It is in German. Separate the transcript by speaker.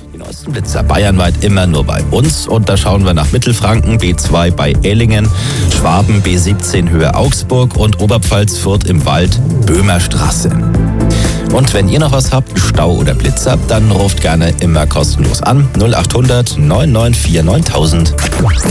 Speaker 1: Die neuesten Blitzer bayernweit immer nur bei uns. Und da schauen wir nach Mittelfranken, B2 bei Ellingen, Schwaben, B17 Höhe Augsburg und Oberpfalz Fürth im Wald, Böhmerstraße. Und wenn ihr noch was habt, Stau oder Blitzer, dann ruft gerne immer kostenlos an 0800 994 9000.